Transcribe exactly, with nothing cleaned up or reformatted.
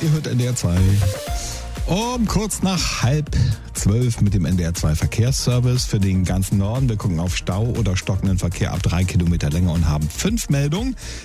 ihr hört N D R zwei. Um kurz nach halb zwölf mit dem N D R zwei Verkehrsservice für den ganzen Norden. Wir gucken auf Stau oder stockenden Verkehr ab drei Kilometer Länge und haben fünf Meldungen.